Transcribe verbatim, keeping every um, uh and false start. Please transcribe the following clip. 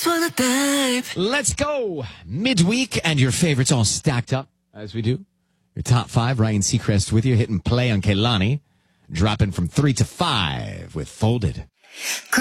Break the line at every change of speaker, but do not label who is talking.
wanna dive.
Let's go. Midweek and your favorites all stacked up as we do. Your top five, Ryan Seacrest with you, hitting play on Kehlani, dropping from three to five with Folded.